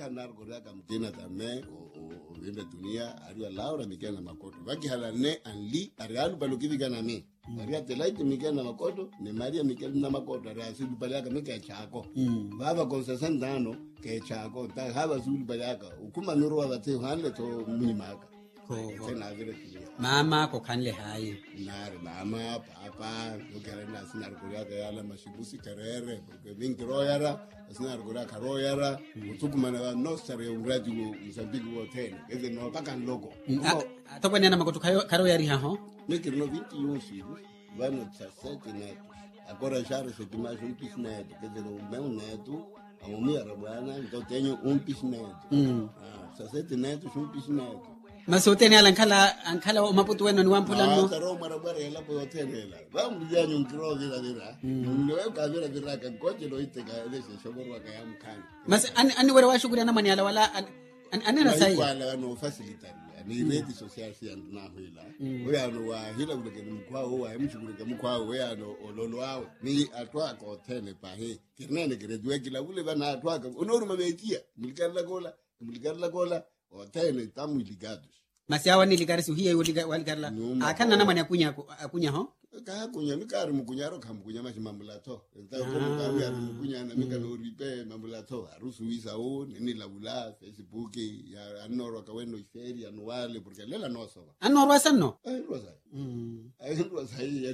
kanar goraka mtena tame o venda dunia aria laura mikana makoto vaki halane anli arialu balukivi kana me aria telaiti mikana makoto ne maria mikana makoto aria sulu balaka mika chako baba con 60 años ke chako ta haba sulu balaka ukuma nuru wa te hanle to minimaka ko tena vile mama ko kanle hai nar mama papa lo kare na sinar goraka yala mashibusi karere porque vinkro yara sinar goraka royara utukuma na no sare uradi wo Mozambique hotel eze no pakan logo to bone na makoto karo yari ha ho nekiri no 21 filhos vano 17 netos agora já recebi mais bisneto quer dizer o meu neto a minha rabana então tenho bisneto 17 netos bisneto masotene ankala o maputu weno ni wampula no taro marabara ela po hotelela vamos ya nyunkiro vira ndio ka vira ka koche lo iteka lese shogoro ka yamkani mas ani wera wa shughuli na maniala wala anena sai wala no facilitary ni redi social science na hila weya no wa hila kuleke mkwa wa mshugulike mkwa weya no ololo awe ni atwa ka hotel pa he kirnene graduate kila vule bana atwa ka onoru mabetia mulikala gola hotel tamu ligados mas yawa ni ligarisi hiye waligarla akana na mani akunya ho ka kunya mikari mukunyaro kamkunya mashimambulato ntakomo ka ya mukunya na mika no ripe mambulato arusu wisa o ni labula Facebook ya anoro ka weno iferi anuale porque lela no so anoro sanno ayro sai ya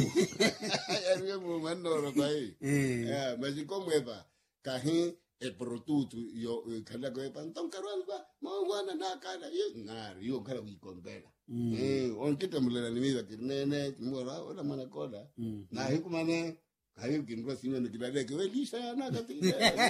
rimu manoro kai majikomo eba kahin el produto yo kala ko panton karamba mwana na kala ngari yo kala wikombela on kita mulela ni miza kirnene mora wala mana kola na hiku mane hayo kinwa sinyo ni kidale ke welisha yana kati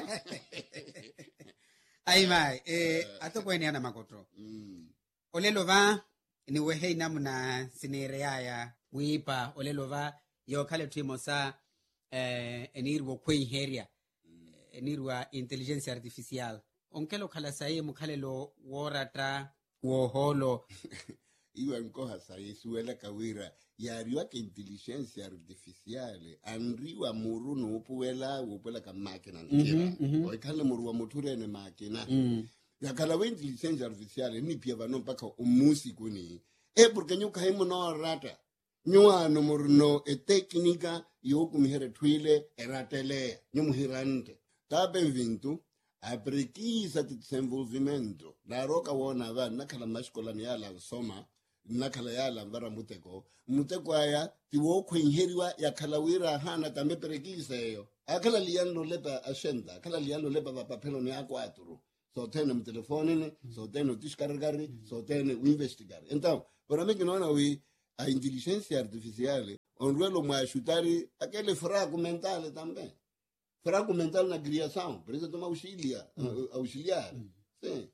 ai mai atokweni ana makoto olelo va ni wehe namna sinere ya wipa olelo va yo kale timosa enirwo kwen heria enirwa intelligence artificial onkelo kala sai mukhalelo worata woholo iwa nkoha sai suela kawira yariwa ke intelligence artificial anriwa muruno upuela ka makina nkira oikhala muruwa muture ne makina yakala we intelligence artificial ni pia vano mpaka umusi kuni porque nyuka himo no rata nyuano murno teknika yokumihere twile eratele nyumuhirante tabe vintu aprekisa desenvolvimento la roka wona va nakhala mashikolani yala soma nakhala yala mbara muteko aya tiwo khwenheriwa yakhalawira hana tambe prekisa yo akhala liyano lepa ashenda akhala liyano lepa papapelo ni akwatro so tene mu telefone so tene tishkargari so tene investigar então para mim que não a inteligência artificial onruelo mashutari aquele fraco mental também fraco mental na criação, precisa tomar auxiliar. Sim.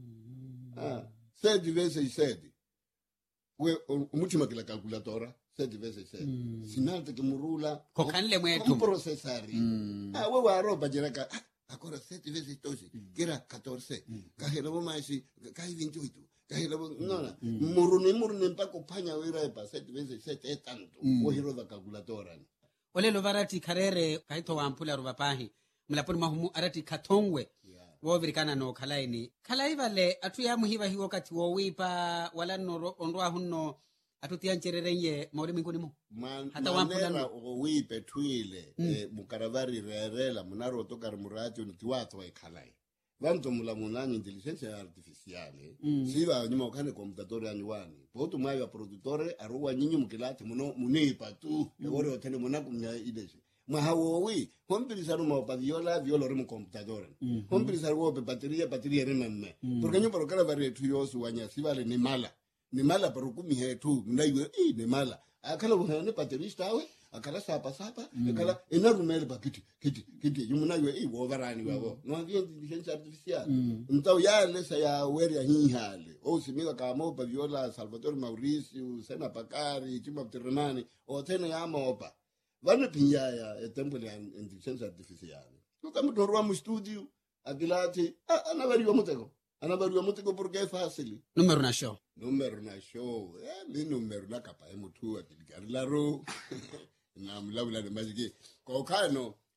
7 vezes 7. O último que la calculadora, 7 vezes 7. Sinal que murula. Kokanle mwetu. Como processar. Wewe aroba jiraka. Agora 7 vezes 12, que era 14. Kahelo mais, kai 28. Kahelo não. Murune mpaka panya wira pa 7 vezes 7 é tanto. O hero da calculadora. olelo varati karere kaito wampula rubapahi mlaponi mahumu arati katongwe wovirikana no khalaini khalai atu ya muhiva hiwo kati wo wipa wala no ondwa hunno atutia nchererenye mauli mingoni mo hata wampula no wipe twile mukaravari rerela munaro toka murati untiwato wa khalai vanto mulamunani intelligence artificial siva nyuma ukane computador anyuani botu mwayo produttore aruwa nyinyi mukilati muno munipa tu wore otene munakumnya ideshi mwahawowi hompilisaru mwa viola rimu computador hompilisaru pe bateria rememme porque nyumba rokala vari tu yosu wanya sivale ni mala parukumi hetu ndaiwe ni mala akala buhane baterista awe akala sapa akala enarumele ba kiti yumunayo wovarani wabo no intelligence artificial então ya lesa ya weria hihale simika kama pa viola Salvatore Mauricio Sena Pakari Chima Terrenani o tena ya mopa vana pinya ya tempo ya intelligence artificial kama torwa mu studio agilati anabariwa muteko porque é fácil numero na show mi numero la capa mutu atilgarlaro na mlabula de majiki kokano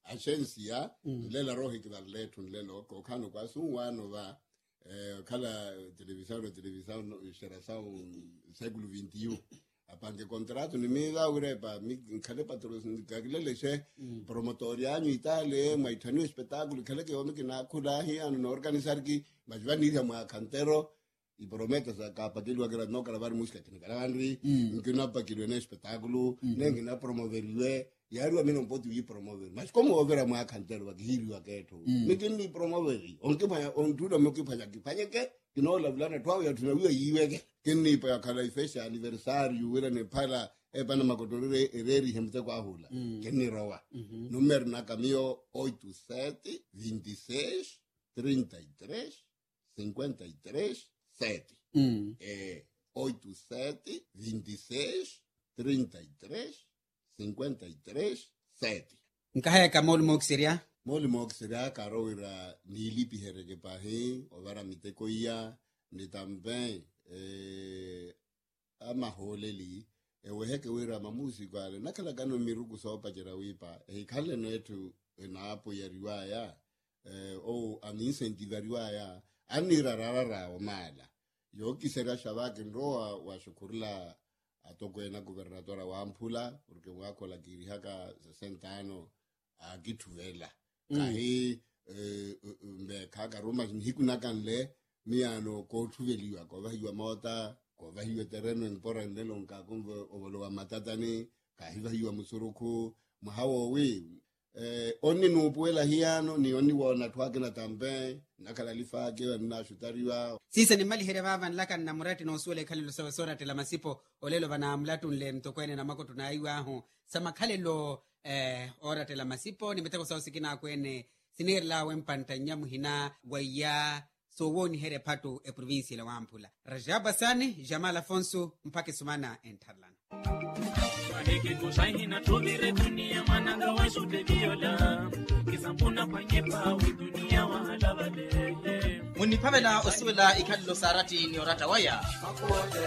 agensia lela rohi kibarletu lelo kokano kwa sunwano va kala televisão geração século 21 apange contrato ni mira urepa mi kale patrocínio kaglele che promotoriano Italia maitano espetáculo kale que homem que na kulahi ano organizar ki majvani ya mwa cantero y promete sacar para que lo haga no grabar música que grabarri que no para que lo en espetáculo nem na promover e aí a mim não pode ir promover mas como over a mwa cantero aqui hirio aketo me que ni promover onke pa on tudo me que fanya que no la blana twao ya tunawiwa yiweke kini pa kala ifesha anniversario wala ne para bana makotorere ereri hemte kwa hula kini rowa número na camio 87 26 33 53 7 87 26 33 53 7 nkahaya kamol moksiria moli moksiria karowira nilipi herege pahi ovara miteko ya ni também amaholeli eweheke wira mamusiko ale nakala kano miruku sopa jera wipa kale netu enapo ya riwaya o anincentive riwaya anira rarara o mala yo quisiera shabake ndoa wa shukurla atokwena gobernadora wa Ampula porque wako la kirihaka 60 ano agituvela kahi mbe kaka roma hikuna kanle miano ko tuveliwa ko vahiwa mota ko vahiwa terreno empora ndelo nkakumvo obolowa matatani kahi vahiwa musuruku mahawo we onni nupuela hiano ni onni wona twakela tambe nakala lifake na shutariwa sisa ni mali hereva nlaka na murati no sule khalelo sawasora tela masipo olelo bana amlatu le mtokwene na mako tunaiwa ho sama khalelo ora tela masipo nimeteko sawasikina kwene sinirla wempantanya muhina waya so woni here pato e province la Ampula Rajaba Sani Jamal Afonso mpake sumana entarlan Maheke kushahi na tubire dunia mananga wa shute biola kisampuna panyepa wi dunia wa halabale munipamela osiwela ikhalilo sarati ni orata waya